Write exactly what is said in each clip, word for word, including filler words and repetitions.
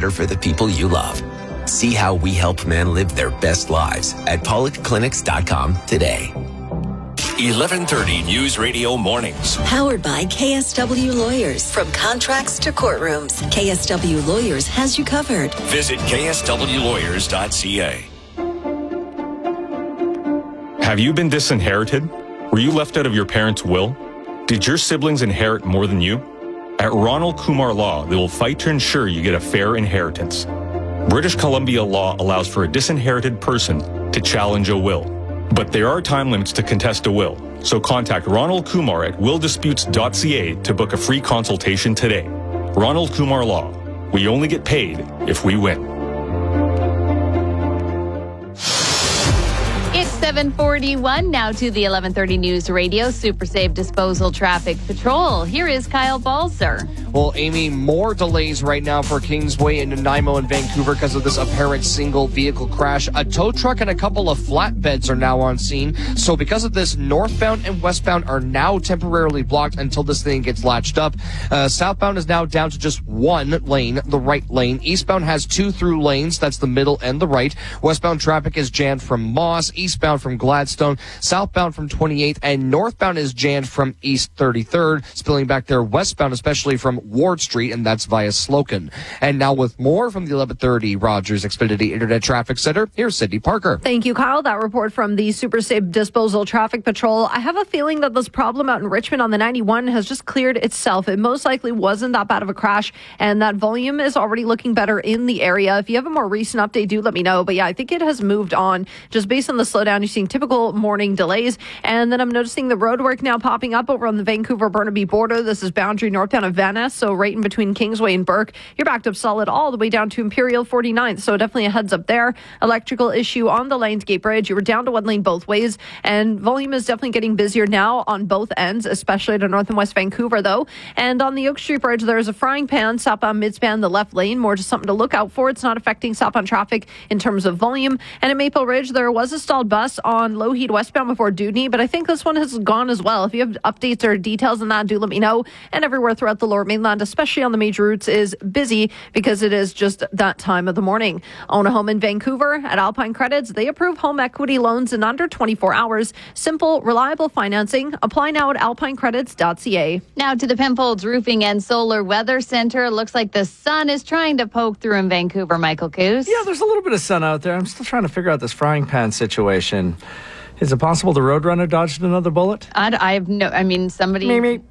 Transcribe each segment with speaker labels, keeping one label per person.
Speaker 1: better for the people you love. See how we help men live their best lives at pollock clinics dot com today.
Speaker 2: eleven thirty News Radio Mornings.
Speaker 3: Powered by K S W Lawyers. From contracts to courtrooms, K S W Lawyers has you covered.
Speaker 2: Visit K S W lawyers dot c a.
Speaker 4: Have you been disinherited? Were you left out of your parents' will? Did your siblings inherit more than you? At Ronald Kumar Law, they will fight to ensure you get a fair inheritance. British Columbia law allows for a disinherited person to challenge a will. But there are time limits to contest a will, so contact Ronald Kumar at will disputes dot c a to book a free consultation today. Ronald Kumar Law. We only get paid if we win.
Speaker 5: It's seven forty-one now to the eleven thirty News Radio Super Safe Disposal Traffic Patrol. Here is Kyle Balzer.
Speaker 6: Well, Amy, more delays right now for Kingsway into Nanaimo and Vancouver because of this apparent single vehicle crash. A tow truck and a couple of flatbeds are now on scene. So because of this, northbound and westbound are now temporarily blocked until this thing gets latched up. Uh, southbound is now down to just one lane, the right lane. Eastbound has two through lanes. That's the middle and the right. Westbound traffic is jammed from Moss, eastbound from Gladstone, southbound from twenty-eighth, and northbound is jammed from East thirty-third, spilling back there westbound, especially from Ward Street, and that's via Slocum. And now with more from the eleven thirty Rogers Xfinity Internet Traffic Center, here's Sydney Parker.
Speaker 7: Thank you, Kyle. That report from the Super Safe Disposal Traffic Patrol. I have a feeling that this problem out in Richmond on the ninety-one has just cleared itself. It most likely wasn't that bad of a crash, and that volume is already looking better in the area. If you have a more recent update, do let me know. But yeah, I think it has moved on. Just based on the slowdown, you're seeing typical morning delays. And then I'm noticing the road work now popping up over on the Vancouver-Burnaby border. This is boundary northbound of Van Ness, so right in between Kingsway and Burke. You're backed up solid all the way down to Imperial forty-ninth, so definitely a heads up there. Electrical issue on the Lionsgate Bridge. You were down to one lane both ways, and volume is definitely getting busier now on both ends, especially to North and West Vancouver, though. And on the Oak Street Bridge, there's a frying pan, southbound midspan, the left lane. More just something to look out for. It's not affecting southbound traffic in terms of volume. And at Maple Ridge, there was a stalled bus on Lougheed westbound before Dewdney, but I think this one has gone as well. If you have updates or details on that, do let me know. And everywhere throughout the Lower Mainland, especially on the major routes, is busy because it is just that time of the morning. Own a home in Vancouver at Alpine Credits. They approve home equity loans in under twenty-four hours. Simple, reliable financing. Apply now at alpine credits dot c a.
Speaker 5: Now to the Penfolds Roofing and Solar Weather Center. It looks like the sun is trying to poke through in Vancouver, Michael Coos.
Speaker 8: Yeah, there's a little bit of sun out there. I'm still trying to figure out this frying pan situation. Is it possible the Roadrunner dodged another bullet?
Speaker 5: I, I have no, I mean, somebody...
Speaker 8: Maybe.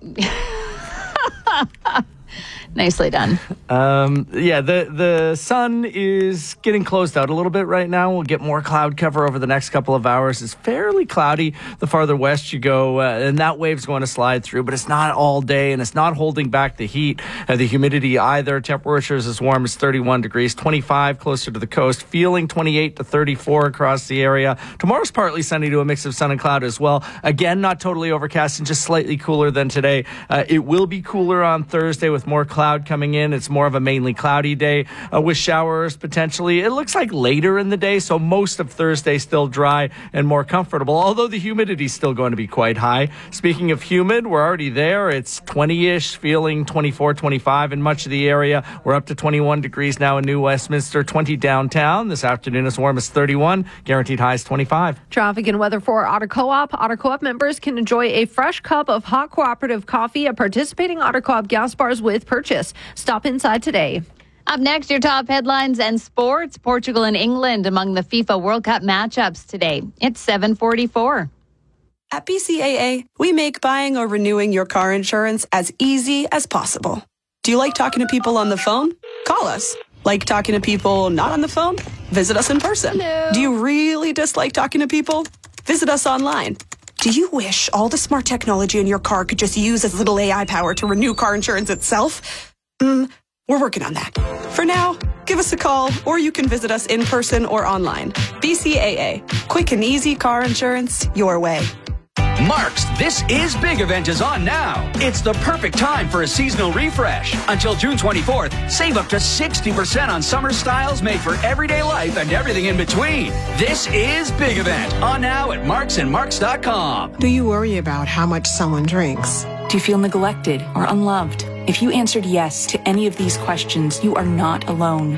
Speaker 5: Nicely done.
Speaker 8: Um, yeah, the, the sun is getting closed out a little bit right now. We'll get more cloud cover over the next couple of hours. It's fairly cloudy the farther west you go, uh, and that wave's going to slide through, but it's not all day, and it's not holding back the heat, uh, the humidity either. Temperatures as warm as thirty-one degrees, twenty-five closer to the coast, feeling twenty-eight to thirty-four across the area. Tomorrow's partly sunny to a mix of sun and cloud as well. Again, not totally overcast and just slightly cooler than today. Uh, it will be cooler on Thursday with more cloud coming in. It's more of a mainly cloudy day uh, with showers potentially. It looks like later in the day, so most of Thursday still dry and more comfortable, although the humidity is still going to be quite high. Speaking of humid, we're already there. It's twenty-ish, feeling twenty-four, twenty-five in much of the area. We're up to twenty-one degrees now in New Westminster, twenty downtown. This afternoon as warm as thirty-one. Guaranteed highs twenty-five.
Speaker 7: Traffic and weather for Otter Co-op. Otter Co-op members can enjoy a fresh cup of hot cooperative coffee at participating Otter Co-op gas bars with purchase. Stop inside today.
Speaker 5: Up next, your top headlines and sports. Portugal and England among the FIFA World Cup matchups today. It's seven forty-four.
Speaker 9: At B C A A, we make buying or renewing your car insurance as easy as possible. Do you like talking to people on the phone? Call us. Like talking to people not on the phone? Visit us in person.
Speaker 7: Hello.
Speaker 9: Do you really dislike talking to people? Visit us online. Do you wish all the smart technology in your car could just use as little A I power to renew car insurance itself? Mm, we're working on that. For now, give us a call, or you can visit us in person or online. B C A A. Quick and easy car insurance your way.
Speaker 10: Mark's This Is Big event is on now. It's the perfect time for a seasonal refresh. Until June twenty-fourth, save up to sixty percent on summer styles made for everyday life and everything in between. This is Big event on now at marks and marks dot com.
Speaker 11: Do you worry about how much someone drinks?
Speaker 12: Do you feel neglected or unloved? If you answered yes to any of these questions, you are not alone.